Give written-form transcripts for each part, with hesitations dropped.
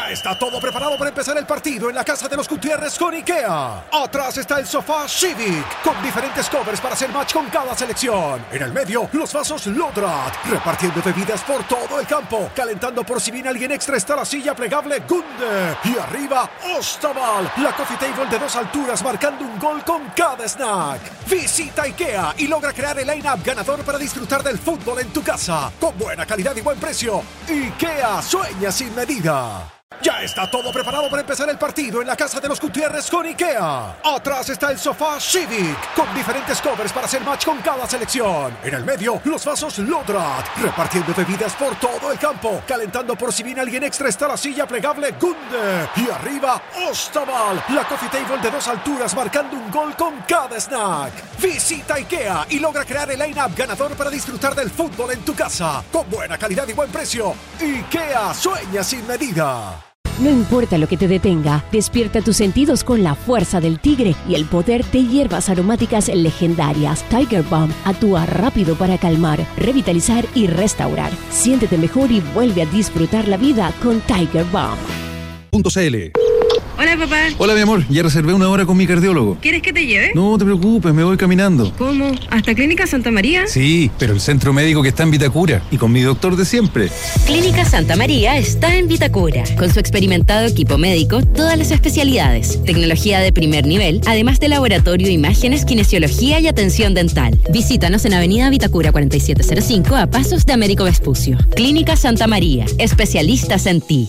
Ya está todo preparado para empezar el partido en la casa de los Gutiérrez con IKEA. Atrás está el sofá Civic, con diferentes covers para hacer match con cada selección. En el medio, los vasos Lodrat, repartiendo bebidas por todo el campo. Calentando por si viene alguien extra está la silla plegable Gunde. Y arriba, Ostaval, la coffee table de 2 alturas marcando un gol con cada snack. Visita IKEA y logra crear el line-up ganador para disfrutar del fútbol en tu casa. Con buena calidad y buen precio. IKEA sueña sin medida. Ya está todo preparado para empezar el partido en la casa de los Gutiérrez con IKEA. Atrás está el sofá Civic, con diferentes covers para hacer match con cada selección. En el medio, los vasos Lodrat, repartiendo bebidas por todo el campo. Calentando por si viene alguien extra está la silla plegable Gunde. Y arriba, Ostaval, la coffee table de 2 alturas marcando un gol con cada snack. Visita IKEA y logra crear el line-up ganador para disfrutar del fútbol en tu casa. Con buena calidad y buen precio. IKEA sueña sin medida. No importa lo que te detenga, despierta tus sentidos con la fuerza del tigre y el poder de hierbas aromáticas legendarias. Tiger Balm actúa rápido para calmar, revitalizar y restaurar. Siéntete mejor y vuelve a disfrutar la vida con Tiger Balm. Hola, papá. Hola, mi amor. Ya reservé una hora con mi cardiólogo. ¿Quieres que te lleve? No te preocupes, me voy caminando. ¿Cómo? ¿Hasta Clínica Santa María? Sí, pero el centro médico que está en Vitacura y con mi doctor de siempre. Clínica Santa María está en Vitacura. Con su experimentado equipo médico, todas las especialidades, tecnología de primer nivel, además de laboratorio, imágenes, kinesiología y atención dental. Visítanos en Avenida Vitacura 4705 a pasos de Américo Vespucio. Clínica Santa María, especialistas en ti.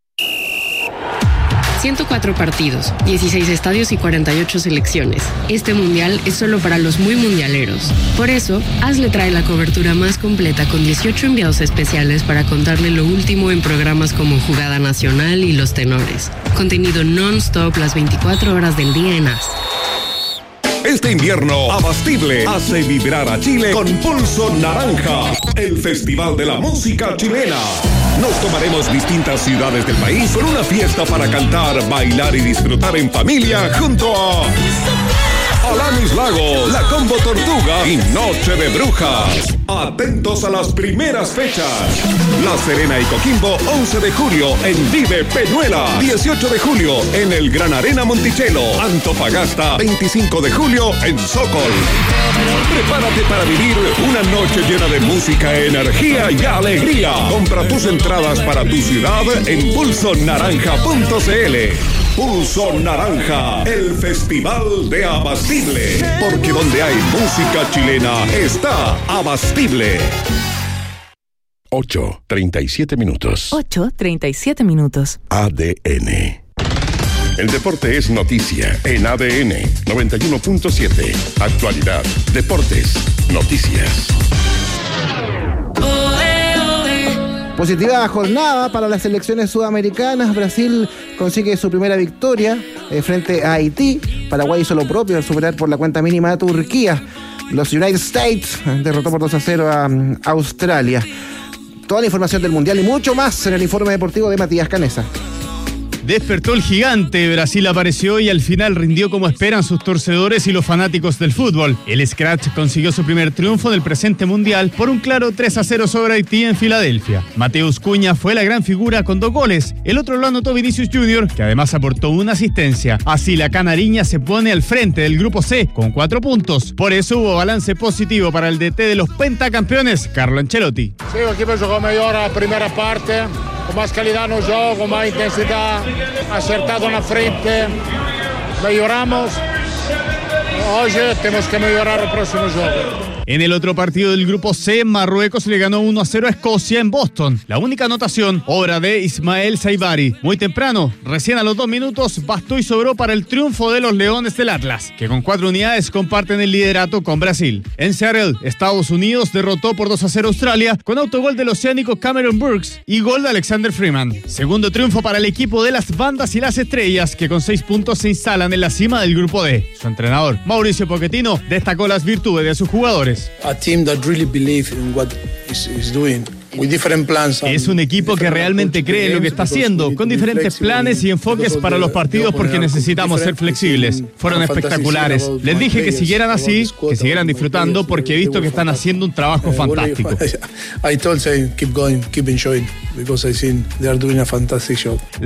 104 partidos, 16 estadios y 48 selecciones. Este mundial es solo para los muy mundialeros. Por eso, Hazle trae la cobertura más completa con 18 enviados especiales para contarle lo último en programas como Jugada Nacional y Los Tenores. Contenido non-stop las 24 horas del día en AS. Este invierno, Abastible hace vibrar a Chile con Pulso Naranja, el festival de la música chilena. Nos tomaremos distintas ciudades del país con una fiesta para cantar, bailar y disfrutar en familia junto a Alanis Lago, La Combo Tortuga y Noche de Brujas. Atentos a las primeras fechas. La Serena y Coquimbo, 11 de julio en Vive Peñuela. 18 de julio en el Gran Arena Monticello. Antofagasta, 25 de julio en Sokol. Prepárate para vivir una noche llena de música, energía y alegría. Compra tus entradas para tu ciudad en pulsonaranja.cl. Pulso Naranja, el festival de Abastible. Porque donde hay música chilena está Abastible. 8:37 minutos. 8:37 minutos. ADN. El deporte es noticia en ADN 91.7. Actualidad, deportes, noticias. Positiva jornada para las selecciones sudamericanas. Brasil consigue su primera victoria frente a Haití. Paraguay hizo lo propio al superar por la cuenta mínima a Turquía. Los United States derrotó por 2-0 a Australia. Toda la información del Mundial y mucho más en el informe deportivo de Matías Canesa. Despertó el gigante, Brasil apareció y al final rindió como esperan sus torcedores y los fanáticos del fútbol. El Scratch consiguió su primer triunfo del presente mundial por un claro 3-0 sobre Haití en Filadelfia. Mateus Cunha fue la gran figura con 2 goles. El otro lo anotó Vinicius Jr., que además aportó una asistencia. Así la canariña se pone al frente del grupo C con 4 puntos. Por eso hubo balance positivo para el DT de los pentacampeones, Carlo Ancelotti. Sí, el equipo jugó mejor la primera parte, con más calidad no juego, con más intensidad, acertado en la frente, mejoramos. Hoy tenemos que mejorar el próximo juego. En el otro partido del grupo C, Marruecos le ganó 1-0 a Escocia en Boston. La única anotación, obra de Ismael Saibari. Muy temprano, recién a los 2 minutos, bastó y sobró para el triunfo de los Leones del Atlas, que con 4 unidades comparten el liderato con Brasil. En Seattle, Estados Unidos derrotó por 2-0 a Australia con autogol del oceánico Cameron Burks y gol de Alexander Freeman. Segundo triunfo para el equipo de las bandas y las estrellas, que con 6 puntos se instalan en la cima del grupo D. Su entrenador, Mauricio Pochettino, destacó las virtudes de sus jugadores. A team that really believe in what is doing. Es un equipo que realmente cree en lo que está haciendo, con diferentes planes y enfoques para los partidos porque necesitamos ser flexibles. Fueron espectaculares. Les dije que siguieran así, que siguieran disfrutando porque he visto que están haciendo un trabajo fantástico. I told them keep going, keep enjoying because I think they are doing a fantastic job.